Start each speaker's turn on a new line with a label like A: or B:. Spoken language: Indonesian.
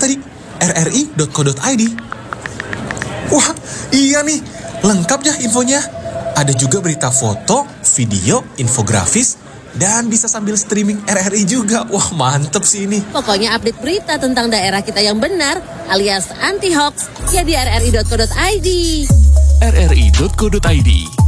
A: tadi? rri.co.id. Wah, iya nih. Lengkap ya infonya. Ada juga berita foto, video, infografis, dan bisa sambil streaming RRI juga. Wah, mantep sih ini.
B: Pokoknya update berita tentang daerah kita yang benar alias anti-hoax ya di rri.co.id.
C: rri.co.id